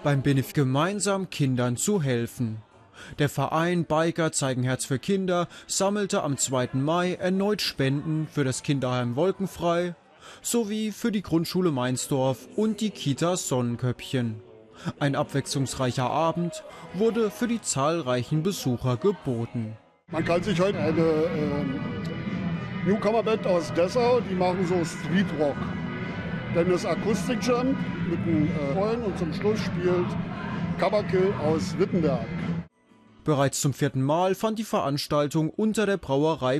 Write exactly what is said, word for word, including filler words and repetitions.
beim Benefit gemeinsam Kindern zu helfen. Der Verein Biker zeigen Herz für Kinder sammelte am zweiten Mai erneut Spenden für das Kinderheim Wolkenfrei sowie für die Grundschule Mainsdorf und die Kita Sonnenköpfchen. Ein abwechslungsreicher Abend wurde für die zahlreichen Besucher geboten. Man kann sich heute eine äh, Newcomer-Band aus Dessau, die machen so Streetrock. Dann ist Akustikjump mit einem äh, Rollen und zum Schluss spielt Kabakill aus Wittenberg. Bereits zum vierten Mal fand die Veranstaltung unter der Brauerei